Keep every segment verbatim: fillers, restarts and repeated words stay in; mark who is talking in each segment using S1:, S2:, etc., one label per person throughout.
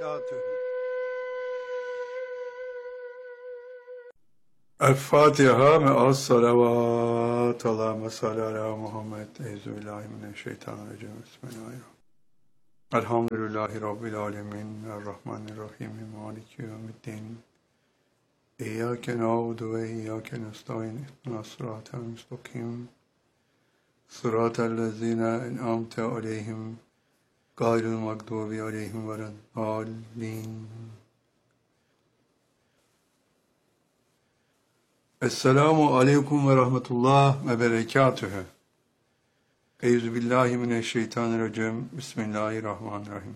S1: وبركاته.
S2: الفاتحة مع الصلوات. اللهم صل على محمد. أعوذ بالله من الشيطان الرجيم. بسم الله الرحمن الرحيم. الحمد لله رب العالمين الرحمن الرحيم مالك يوم الدين. إياك نعبد وإياك نستعين اهدنا الصراط المستقيم صراط الذين أنعمت عليهم غير المغضوب عليهم ولا الضالين. Esselamu aleyküm ve rahmetullah ve berekatühü. Euzubillahimineşşeytanirracim. Bismillahirrahmanirrahim.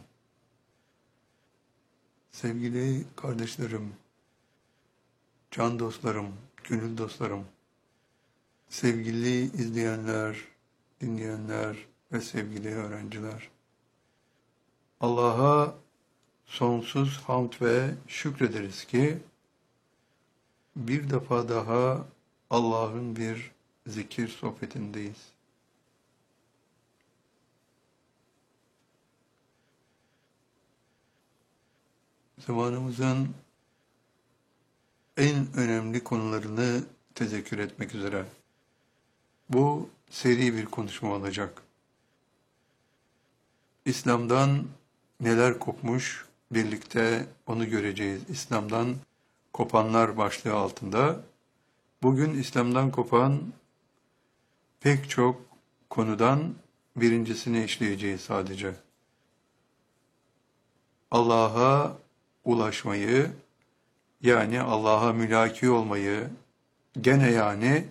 S2: Sevgili kardeşlerim, can dostlarım, gönül dostlarım, sevgili izleyenler, dinleyenler ve sevgili öğrenciler. Allah'a sonsuz hamd ve şükrederiz ki bir defa daha Allah'ın bir zikir sohbetindeyiz. Zamanımızın en önemli konularını tezekkür etmek üzere bu seri bir konuşma olacak. İslam'dan neler kopmuş, birlikte onu göreceğiz. İslam'dan kopanlar başlığı altında bugün İslam'dan kopan pek çok konudan birincisini işleyeceğiz sadece. Allah'a ulaşmayı, yani Allah'a mülaki olmayı, gene yani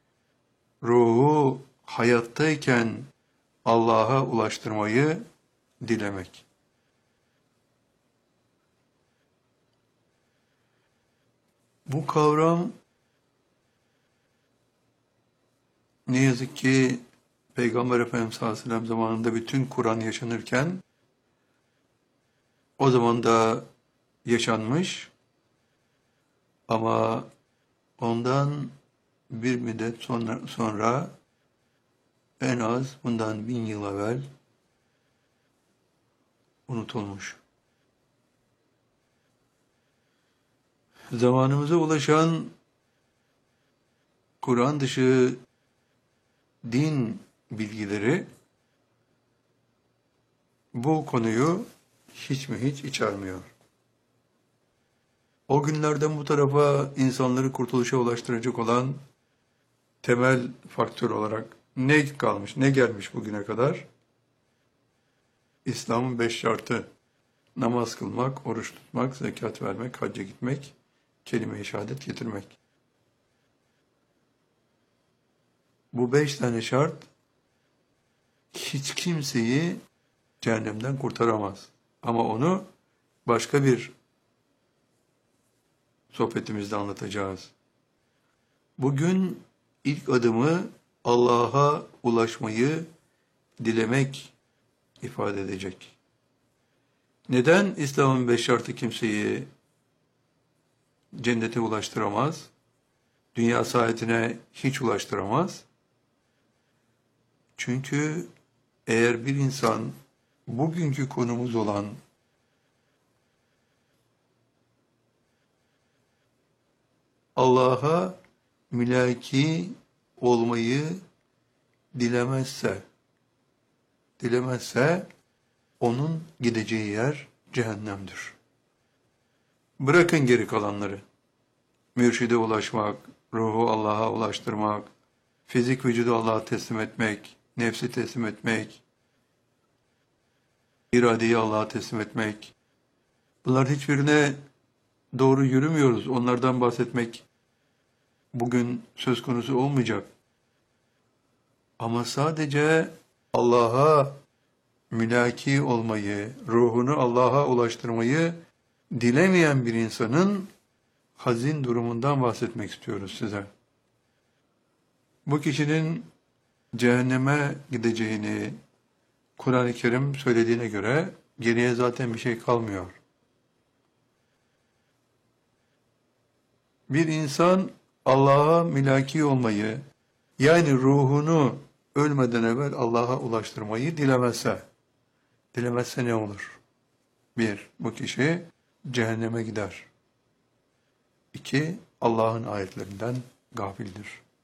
S2: ruhu hayattayken Allah'a ulaştırmayı dilemek. Bu kavram ne yazık ki Peygamber Efendimiz sallallahu aleyhi ve sellem zamanında bütün Kur'an yaşanırken o zaman da yaşanmış ama ondan bir müddet sonra, sonra en az bundan bin yıl evvel unutulmuş. Zamanımıza ulaşan Kur'an dışı din bilgileri bu konuyu hiç mi hiç içermiyor. O günlerden bu tarafa insanları kurtuluşa ulaştıracak olan temel faktör olarak ne kalmış, ne gelmiş bugüne kadar? İslam'ın beş şartı: namaz kılmak, oruç tutmak, zekat vermek, hacca gitmek, kelime-i şehadet getirmek. Bu beş tane şart hiç kimseyi cehennemden kurtaramaz. Ama onu başka bir sohbetimizde anlatacağız. Bugün ilk adımı Allah'a ulaşmayı dilemek ifade edecek. Neden İslam'ın beş şartı kimseyi cennete ulaştıramaz? Dünya saadetine hiç ulaştıramaz. Çünkü eğer bir insan bugünkü konumuz olan Allah'a mülaki olmayı dilemezse, dilemezse onun gideceği yer cehennemdir. Bırakın geri kalanları. Mürşide ulaşmak, ruhu Allah'a ulaştırmak, fizik vücudu Allah'a teslim etmek, nefsi teslim etmek, iradeyi Allah'a teslim etmek. Bunların hiçbirine doğru yürümüyoruz. Onlardan bahsetmek bugün söz konusu olmayacak. Ama sadece Allah'a mülaki olmayı, ruhunu Allah'a ulaştırmayı dilemeyen bir insanın hazin durumundan bahsetmek istiyoruz size. Bu kişinin cehenneme gideceğini Kur'an-ı Kerim söylediğine göre geriye zaten bir şey kalmıyor. Bir insan Allah'a mülaki olmayı, yani ruhunu ölmeden evvel Allah'a ulaştırmayı dilemezse, dilemezse ne olur? Bir, bu kişi cehenneme gider. İki, Allah'ın ayetlerinden gafildir.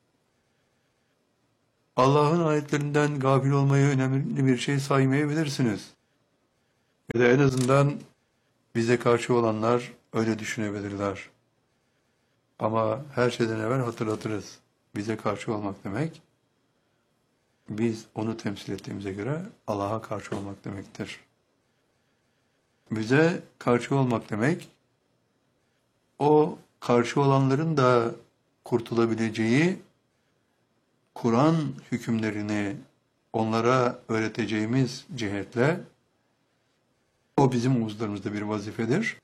S2: Allah'ın ayetlerinden gafil olmayı önemli bir şey saymayabilirsiniz. Ya da en azından bize karşı olanlar öyle düşünebilirler. Ama her şeyden evvel hatırlatırız. Bize karşı olmak demek, biz onu temsil ettiğimize göre Allah'a karşı olmak demektir. Bize karşı olmak demek, o karşı olanların da kurtulabileceği Kur'an hükümlerini onlara öğreteceğimiz cihetle, o bizim omuzlarımızda bir vazifedir.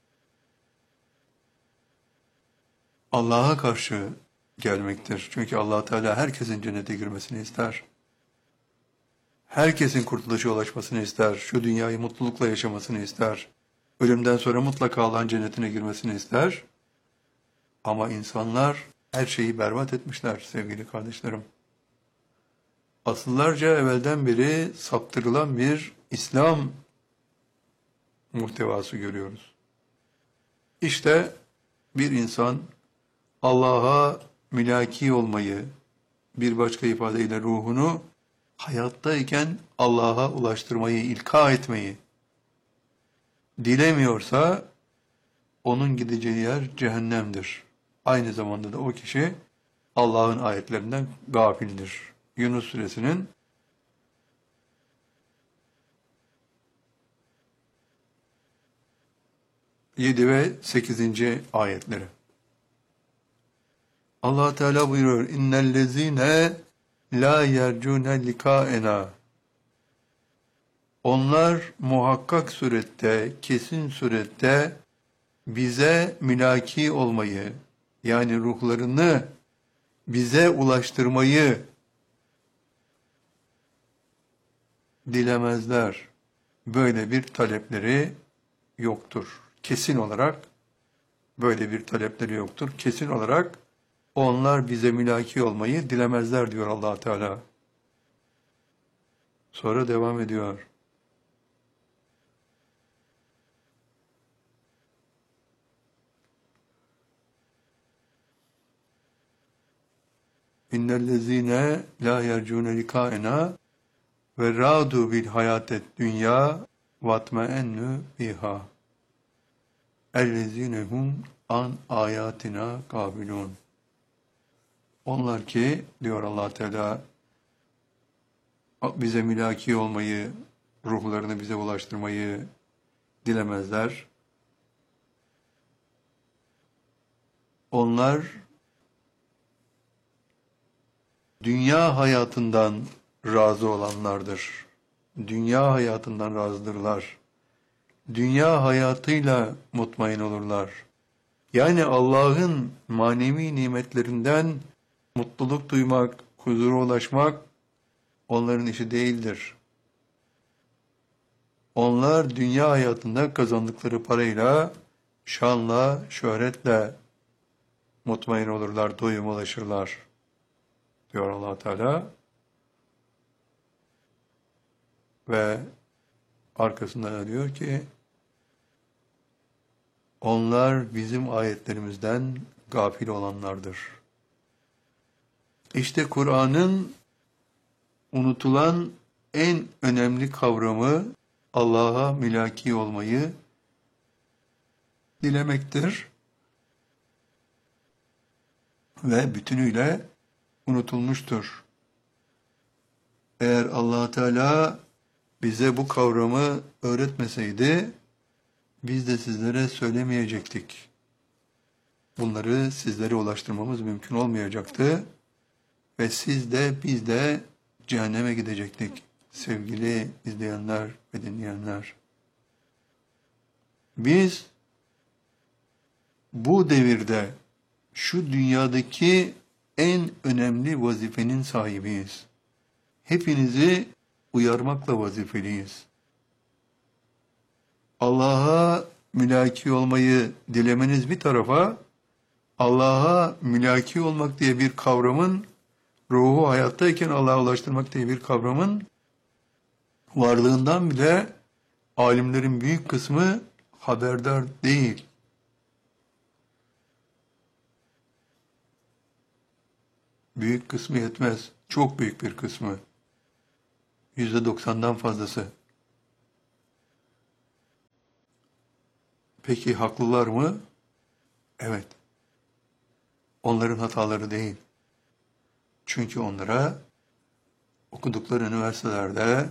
S2: Allah'a karşı gelmektir. Çünkü Allah Teala herkesin cennete girmesini ister. Herkesin kurtuluşa ulaşmasını ister. Şu dünyayı mutlulukla yaşamasını ister. Ölümden sonra mutlaka Allah'ın cennetine girmesini ister. Ama insanlar her şeyi berbat etmişler sevgili kardeşlerim. Asıllarca evvelden beri saptırılan bir İslam muhtevası görüyoruz. İşte bir insan Allah'a mülaki olmayı, bir başka ifadeyle ruhunu hayattayken Allah'a ulaştırmayı, ilka etmeyi dilemiyorsa onun gideceği yer cehennemdir. Aynı zamanda da o kişi Allah'ın ayetlerinden gafildir. Yunus suresinin yedi ve sekizinci ayetleri. Allah Teala buyuruyor: İnnellezîne lâ yercûne likâena. Onlar muhakkak surette, kesin surette bize mülaki olmayı, yani ruhlarını bize ulaştırmayı dilemezler. Böyle bir talepleri yoktur. Kesin olarak böyle bir talepleri yoktur. Kesin olarak onlar bize mülaki olmayı dilemezler diyor Allah Teala. Sonra devam ediyor. İnnellezîne lâ yercûne likâena ve râdû bil hayâtet dünya vatmeennü biha. Ellezîne hum an âyâtina gâbilûn. Onlar ki, diyor Allah Teala, bize mülaki olmayı, ruhlarını bize ulaştırmayı dilemezler. Onlar dünya hayatından razı olanlardır. Dünya hayatından razıdırlar. Dünya hayatıyla mutmain olurlar. Yani Allah'ın manevi nimetlerinden mutluluk duymak, huzura ulaşmak onların işi değildir. Onlar dünya hayatında kazandıkları parayla, şanla, şöhretle mutmain olurlar, doyum ulaşırlar, diyor Allah Teala. Ve arkasında diyor ki, onlar bizim ayetlerimizden gafil olanlardır. İşte Kur'an'ın unutulan en önemli kavramı Allah'a mülaki olmayı dilemektir. Ve bütünüyle unutulmuştur. Eğer Allah Teala bize bu kavramı öğretmeseydi, biz de sizlere söylemeyecektik. Bunları sizlere ulaştırmamız mümkün olmayacaktı. Ve siz de biz de cehenneme gidecektik sevgili izleyenler ve dinleyenler. Biz bu devirde şu dünyadaki en önemli vazifenin sahibiyiz. Hepinizi uyarmakla vazifeliyiz. Allah'a mülaki olmayı dilemeniz bir tarafa, Allah'a mülaki olmak diye bir kavramın, ruhu hayattayken Allah'a ulaştırmak diye bir kavramın varlığından bile alimlerin büyük kısmı haberdar değil. Büyük kısmı yetmez. Çok büyük bir kısmı. Yüzde doksandan fazlası. Peki haklılar mı? Evet. Onların hataları değil. Çünkü onlara okudukları üniversitelerde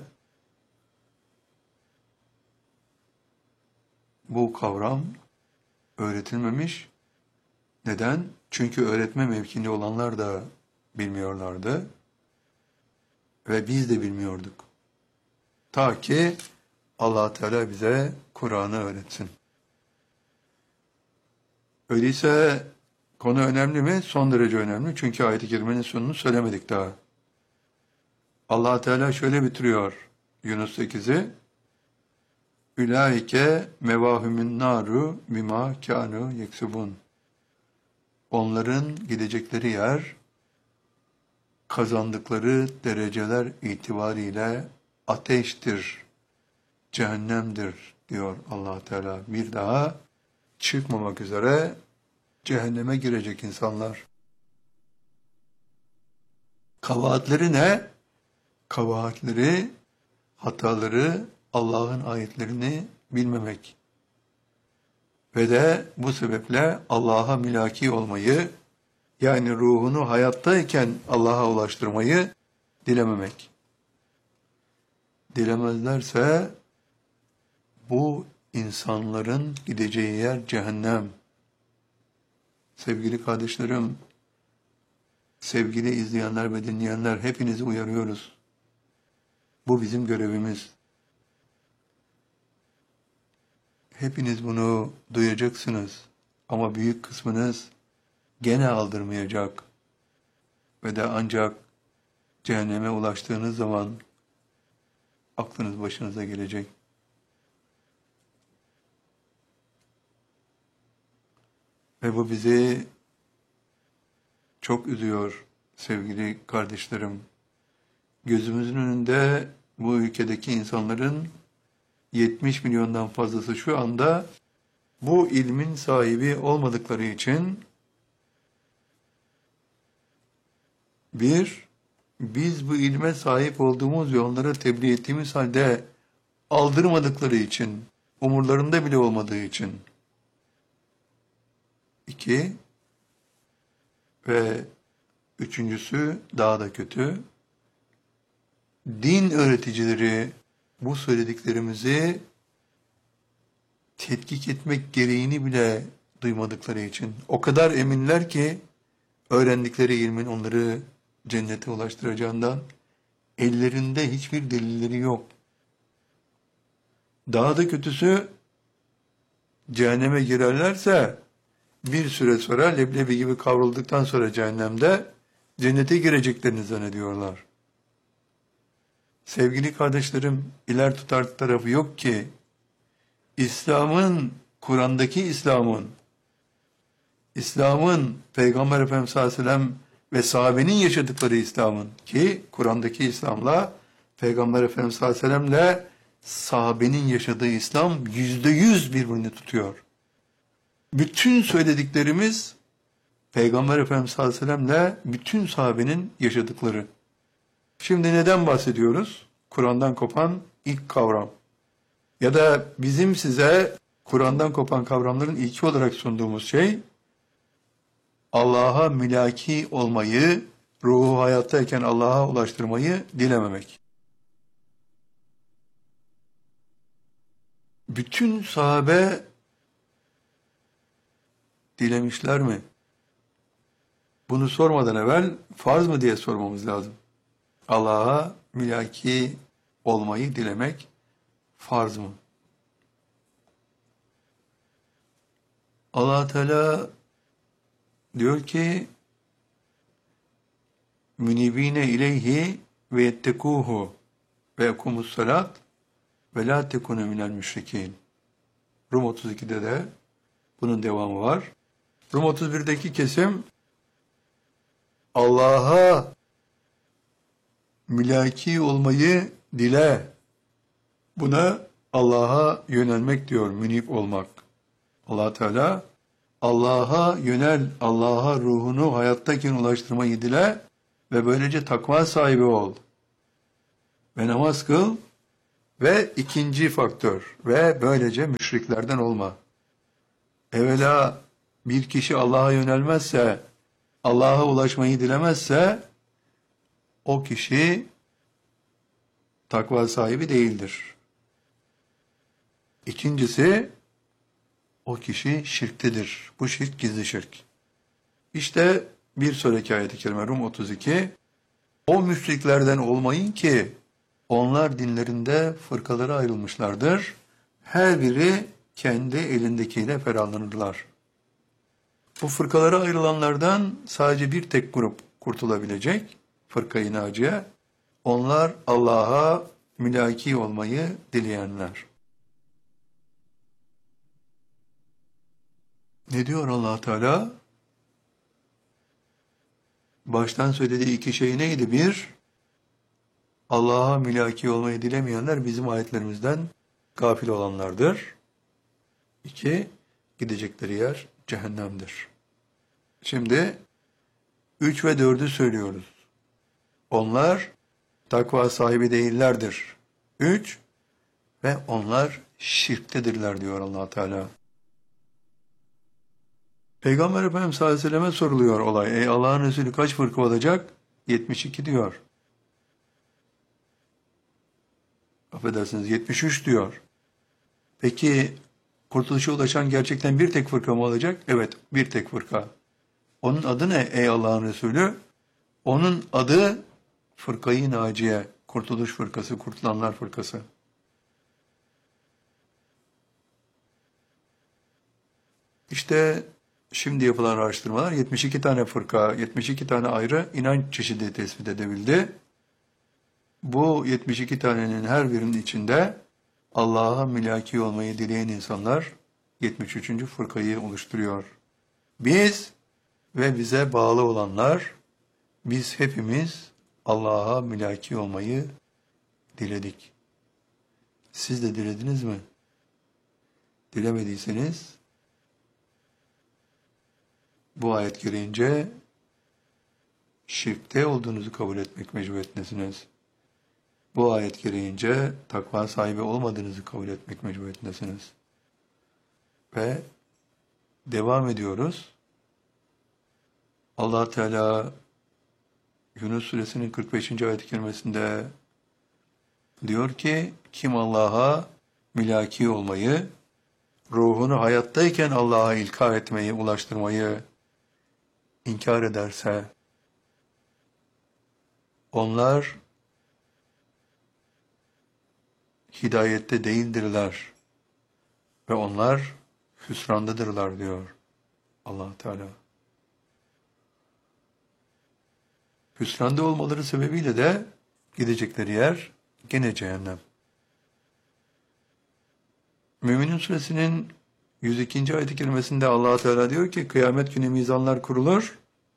S2: bu kavram öğretilmemiş. Neden? Çünkü öğretme mevkinde olanlar da bilmiyorlardı ve biz de bilmiyorduk. Ta ki Allah Teala bize Kur'an'ı öğretsin. Öyleyse konu önemli mi? Son derece önemli. Çünkü ayet-i kerimenin sonunu söylemedik daha. Allah Teala şöyle bitiriyor Yunus sekizi. Ülaike mevahümün naru bima kânu yeksubun. Onların gidecekleri yer, kazandıkları dereceler itibariyle ateştir, cehennemdir diyor Allah Teala. Bir daha çıkmamak üzere cehenneme girecek insanlar. Kabahatleri ne? Kabahatleri, hataları, Allah'ın ayetlerini bilmemek. Ve de bu sebeple Allah'a mülaki olmayı, yani ruhunu hayattayken Allah'a ulaştırmayı dilememek. Dilemezlerse bu insanların gideceği yer cehennem. Sevgili kardeşlerim, sevgili izleyenler ve dinleyenler, hepinizi uyarıyoruz. Bu bizim görevimiz. Hepiniz bunu duyacaksınız ama büyük kısmınız gene aldırmayacak ve de ancak cehenneme ulaştığınız zaman aklınız başınıza gelecek. Ve bu bizi çok üzüyor sevgili kardeşlerim. Gözümüzün önünde bu ülkedeki insanların yetmiş milyondan fazlası şu anda bu ilmin sahibi olmadıkları için bir, biz bu ilme sahip olduğumuz ve onlara tebliğ ettiğimiz halde aldırmadıkları için, umurlarında bile olmadığı için. İki, ve üçüncüsü daha da kötü, din öğreticileri bu söylediklerimizi tetkik etmek gereğini bile duymadıkları için o kadar eminler ki öğrendikleri ilmin onları cennete ulaştıracağından ellerinde hiçbir delilleri yok. Daha da kötüsü cehenneme girerlerse bir süre sonra leblebi gibi kavrulduktan sonra cehennemde cennete gireceklerini zannediyorlar. Sevgili kardeşlerim, iler tutar tarafı yok ki İslam'ın, Kur'an'daki İslam'ın, İslam'ın Peygamber Efendimiz sallallahu aleyhi ve sellem ve sahabenin yaşadıkları İslam'ın, ki Kur'an'daki İslam'la Peygamber Efendimiz sallallahu aleyhi ve sellemle sahabenin yaşadığı İslam yüzde yüz birbirini tutuyor. Bütün söylediklerimiz Peygamber Efendimiz sallallahu aleyhi ve sellemle bütün sahabenin yaşadıkları. Şimdi neden bahsediyoruz? Kur'an'dan kopan ilk kavram. Ya da bizim size Kur'an'dan kopan kavramların ilki olarak sunduğumuz şey, Allah'a mülaki olmayı, ruhu hayattayken Allah'a ulaştırmayı dilememek. Bütün sahabe dilemişler mi? Bunu sormadan evvel farz mı diye sormamız lazım. Allah'a mülaki olmayı dilemek farz mı? Allah Teala diyor ki münibine ileyhi ve yettekuhu ve yekumus salat ve la tekunu minel müşrikin. Rum otuz ikide de bunun devamı var. Rum otuz birdeki kesim Allah'a mülaki olmayı dile. Buna Allah'a yönelmek diyor, münip olmak. Allah Teala, Allah'a yönel, Allah'a ruhunu hayattayken ulaştırmayı dile ve böylece takva sahibi ol. Ve namaz kıl ve ikinci faktör ve böylece müşriklerden olma. Evvela bir kişi Allah'a yönelmezse, Allah'a ulaşmayı dilemezse o kişi takva sahibi değildir. İkincisi, o kişi şirktedir. Bu şirk gizli şirk. İşte bir sonraki ayet-i kerime Rum otuz iki. O müşriklerden olmayın ki onlar dinlerinde fırkalara ayrılmışlardır. Her biri kendi elindekiyle ferahlanırlar. Bu fırkalara ayrılanlardan sadece bir tek grup kurtulabilecek, fırka-i naciye. Onlar Allah'a mülaki olmayı dileyenler. Ne diyor Allah Teala? Baştan söylediği iki şey neydi? Bir, Allah'a mülaki olmayı dilemeyenler bizim ayetlerimizden gafil olanlardır. İki, gidecekleri yer cehennemdir. Şimdi üç ve dördü söylüyoruz. Onlar takva sahibi değillerdir. Üç, ve onlar şirktedirler diyor Allah Teala. Peygamber Efendimiz sallallahu aleyhi ve selleme soruluyor olay. Ey Allah'ın Resulü kaç fırka olacak? yetmiş iki diyor. Affedersiniz yetmiş üç diyor. Peki kurtuluşa ulaşan gerçekten bir tek fırka mı olacak? Evet, bir tek fırka. Onun adı ne ey Allah'ın Resulü? Onun adı Fırkayı Naciye, Kurtuluş Fırkası, Kurtulanlar Fırkası. İşte şimdi yapılan araştırmalar yetmiş iki tane fırka, yetmiş iki tane ayrı inanç çeşidi tespit edebildi. Bu yetmiş iki tanenin her birinin içinde Allah'a mülaki olmayı dileyen insanlar yetmiş üçüncü fırkayı oluşturuyor. Biz ve bize bağlı olanlar, biz hepimiz Allah'a mülaki olmayı diledik. Siz de dilediniz mi? Dilemediyseniz bu ayet gereğince şirkte olduğunuzu kabul etmek mecburiyetindesiniz. Bu ayet gereğince takva sahibi olmadığınızı kabul etmek mecburiyetindesiniz. Ve devam ediyoruz. Allah Teala Yunus suresinin kırk beşinci ayet-i kerimesinde diyor ki, kim Allah'a mülaki olmayı, ruhunu hayattayken Allah'a ilka etmeyi, ulaştırmayı inkar ederse, onlar hidayette değildirler ve onlar hüsrandadırlar diyor Allah Teala. Hüsranda olmaları sebebiyle de gidecekleri yer gene cehennem. Mü'minin suresinin yüz ikinci ayet-i kerimesinde Allah Teala diyor ki, kıyamet günü mizanlar kurulur.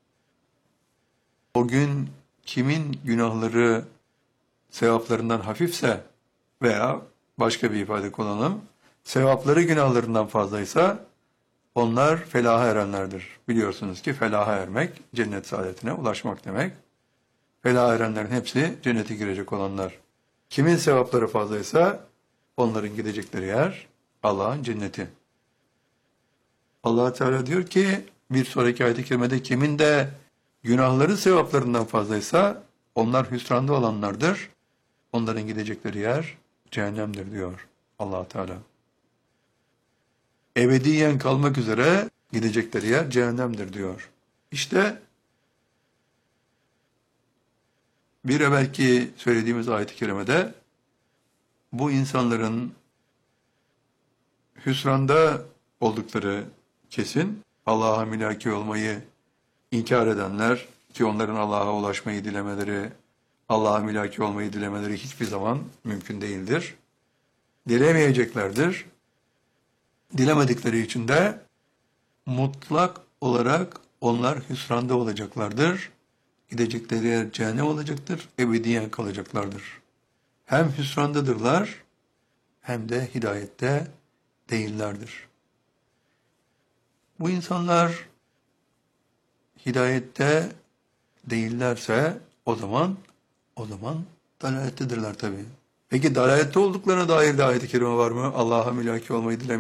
S2: O gün kimin günahları sevaplarından hafifse veya başka bir ifade kullanalım, sevapları günahlarından fazlaysa onlar felaha erenlerdir. Biliyorsunuz ki felaha ermek, cennet saadetine ulaşmak demek. Felaha erenlerin hepsi cennete girecek olanlar. Kimin sevapları fazlaysa onların gidecekleri yer Allah'ın cenneti. Allah Teala diyor ki bir sonraki ayet-i kerimede kimin de günahları sevaplarından fazlaysa onlar hüsranda olanlardır. Onların gidecekleri yer cehennemdir diyor Allah Teala. Ebediyen kalmak üzere gidecekleri yer cehennemdir diyor. İşte bir evvelki söylediğimiz ayet-i kerimede bu insanların hüsranda oldukları kesin, Allah'a mülaki olmayı inkar edenler ki onların Allah'a ulaşmayı dilemeleri, Allah'a mülaki olmayı dilemeleri hiçbir zaman mümkün değildir. Dilemeyeceklerdir. Dilemedikleri için de mutlak olarak onlar hüsranda olacaklardır. Gidecekleri yer cehennem olacaktır, ebediyen kalacaklardır. Hem hüsrandadırlar, hem de hidayette değillerdir. Bu insanlar hidayette değillerse o zaman o zaman dalalettedirler tabii. Peki dalalette olduklarına dair de ayet-i kerime var mı? Allah'a mülaki olmayı dilemeyen